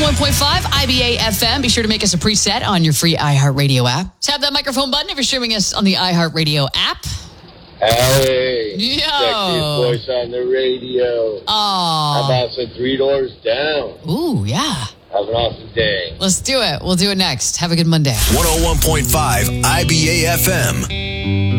101.5 IBA FM. Be sure to make us a preset on your free iHeartRadio app. Tap that microphone button if you're streaming us on the iHeartRadio app. Hey, Yo. sexiest voice on the radio. How about some 3 Doors Down? Ooh, yeah. Have an awesome day. Let's do it. We'll do it next. Have a good Monday. 101.5 IBA FM.